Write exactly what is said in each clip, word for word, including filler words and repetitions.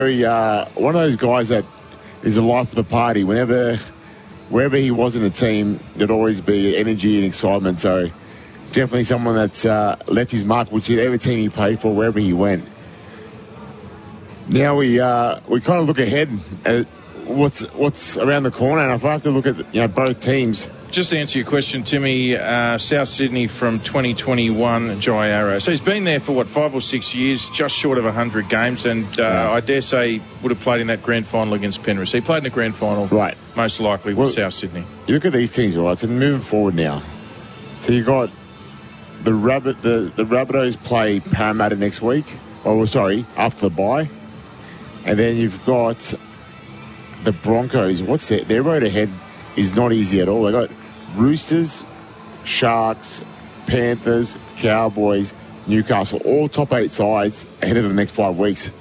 Very, uh, one of those guys that is the life of the party. Whenever, wherever he was in the team, there'd always be energy and excitement. So definitely someone that's uh, left his mark, whichever team he played for, wherever he went. Now we uh, we kind of look ahead at what's what's around the corner, and if I have to look at you know both teams. Just to answer your question, Timmy, uh, South Sydney from twenty twenty-one, Jai Arrow. So he's been there for, what, five or six years, just short of one hundred games, and uh, yeah. I dare say would have played in that grand final against Penrith. So he played in the grand final, right? Most likely with well, South Sydney. You look at these teams, right? So moving forward now. So you've got the Rabbit, the, the Rabbitohs play Parramatta next week. Oh, sorry, after the bye. And then you've got the Broncos. What's that? Their road ahead is not easy at all. They got Roosters, Sharks, Panthers, Cowboys, Newcastle, all top eight sides ahead of the next five weeks.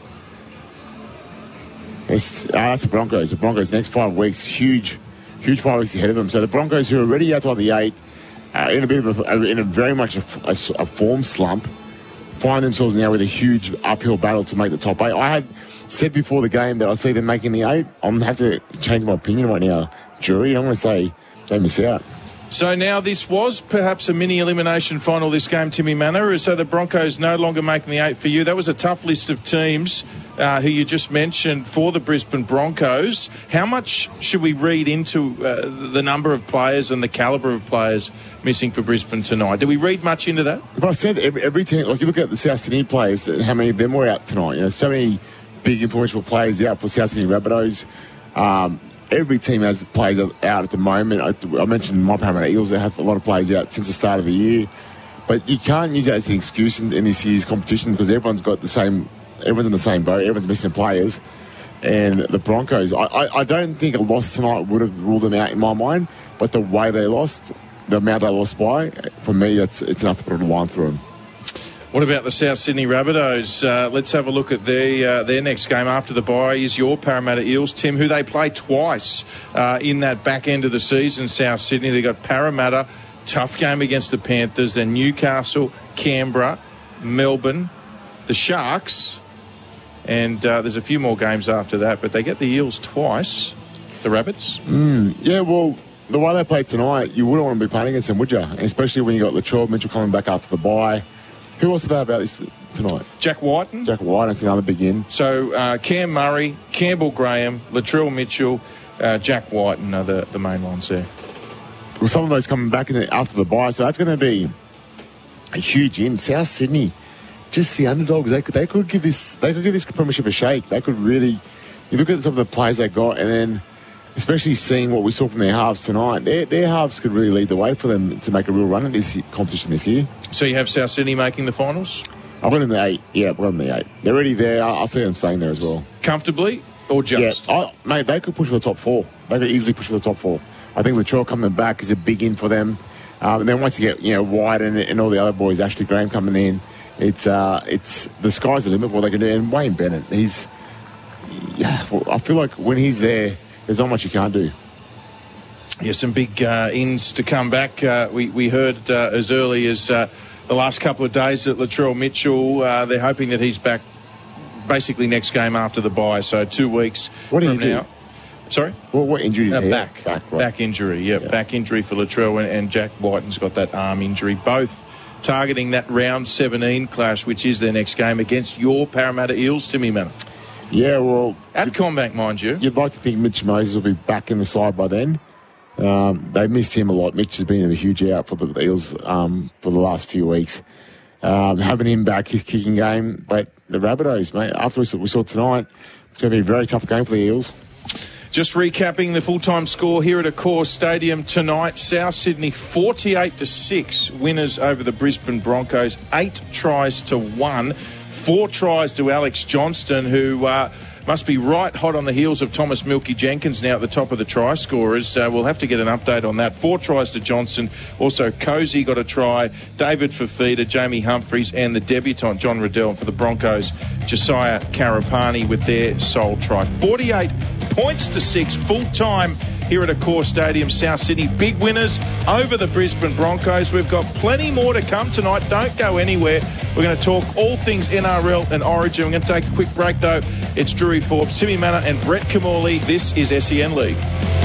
It's, uh, that's the Broncos. The Broncos next five weeks, huge, huge five weeks ahead of them. So the Broncos, who are already outside the eight, uh, in a bit of a, in a very much a, a, a form slump, find themselves now with a huge uphill battle to make the top eight. I had said before the game that I'd see them making the eight. I'm going to have to change my opinion right now, Jury. I'm going to say they miss out. So now this was perhaps a mini elimination final, this game, Timmy Manor. So the Broncos no longer making the eight for you. That was a tough list of teams uh, who you just mentioned for the Brisbane Broncos. How much should we read into uh, the number of players and the calibre of players missing for Brisbane tonight? Do we read much into that? But I said every, every team, like you look at the South Sydney players, how many of them were out tonight. You know, so many big influential players out for South Sydney Rabbitohs. Um, every team has players out at the moment. I, I mentioned my Parramatta Eagles, they have a lot of players out since the start of the year. But you can't use that as an excuse in, in this year's competition because everyone's got the same, everyone's in the same boat, everyone's missing players. And the Broncos, I, I, I don't think a loss tonight would have ruled them out in my mind, but the way they lost, the amount they lost by, for me, it's, it's enough to put a line through them. What about the South Sydney Rabbitohs? Uh, let's have a look at their uh, their next game after the bye is your Parramatta Eels, Tim, who they play twice uh, in that back end of the season, South Sydney. They got Parramatta, tough game against the Panthers, then Newcastle, Canberra, Melbourne, the Sharks, and uh, there's a few more games after that, but they get the Eels twice, the Rabbits. Mm, yeah, well, the way they played tonight, you wouldn't want to be playing against them, would you? Especially when you got Latrell Mitchell coming back after the bye. Who else to know about this tonight? Jack Whiten. Jack Whiten's another big in. So uh, Cam Murray, Campbell Graham, Latrell Mitchell, uh, Jack Whiten are the, the main ones there. Well, some of those coming back in the, after the bye, so that's going to be a huge in. South Sydney, just the underdogs. They could they could give this they could give this premiership a shake. They could really. You look at some of the players they got, and then especially seeing what we saw from their halves tonight, their, their halves could really lead the way for them to make a real run in this competition this year. So you have South Sydney making the finals? I've got them in the eight. Yeah, I've got them in the eight. They're already there. I'll see them staying there as well. Comfortably or just? Yeah, I, mate, they could push for the top four. They could easily push for the top four. I think Latrell coming back is a big in for them. Um, and then once you get, you know, White and, and all the other boys, Ashley Graham coming in, it's uh, it's the sky's the limit for what they can do. And Wayne Bennett, he's, yeah, well, I feel like when he's there, there's not much you can't do. Yeah, some big uh, ins to come back. Uh, we, we heard uh, as early as uh, the last couple of days that Latrell Mitchell, uh, they're hoping that he's back basically next game after the bye, so two weeks what from do you now. Do? Sorry? Well, what injury did uh, he back. have? Back, right. Back injury, yeah, yeah. Back injury for Latrell, and, and Jack Whiten's got that arm injury. Both targeting that round seventeen clash, which is their next game against your Parramatta Eels, Timmy Manor. Yeah, well... At Combank, mind you. You'd like to think Mitch Moses will be back in the side by then. Um, they missed him a lot. Mitch has been a huge out for the Eels um, for the last few weeks. Um, having him back, his kicking game. But the Rabbitohs, mate, after we saw, we saw tonight, it's going to be a very tough game for the Eels. Just recapping the full-time score here at Accor Stadium tonight. South Sydney forty-eight to six winners over the Brisbane Broncos. Eight tries to one. Four tries to Alex Johnston, who uh, must be right hot on the heels of Thomas Milky Jenkins now at the top of the try scorers. Uh, we'll have to get an update on that. Four tries to Johnston. Also, Cozy got a try. David Fafita, Jamie Humphreys, and the debutant, John Riddell. For the Broncos, Josiah Karapani with their sole try. forty-eight points to six, full-time here at Accor Stadium, South Sydney. Big winners over the Brisbane Broncos. We've got plenty more to come tonight. Don't go anywhere. We're going to talk all things N R L and Origin. We're going to take a quick break, though. It's Drury Forbes, Timmy Manor and Brett Kamali. This is S E N League.